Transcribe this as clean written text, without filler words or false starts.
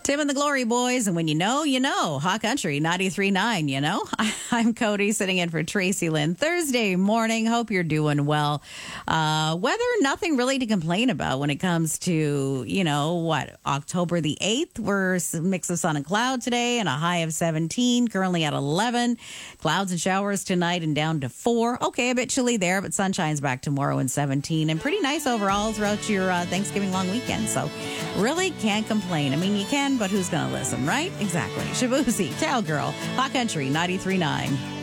Tim and the Glory Boys, and when you know, you know. Hot Country 93.9, you know. I'm Cody, sitting in for Tracy Lynn. Thursday morning. Hope you're doing well. Weather, nothing really to complain about when it comes to, October the 8th. We're a mix of sun and cloud today and a high of 17, currently at 11. Clouds and showers tonight and down to 4. Okay, a bit chilly there, but sunshine's back tomorrow and 17. And pretty nice overall throughout your Thanksgiving long weekend. So really can't complain. I mean, you can, but who's going to listen, right? Exactly. Shabuzi, Cowgirl, Hot Country 93.9.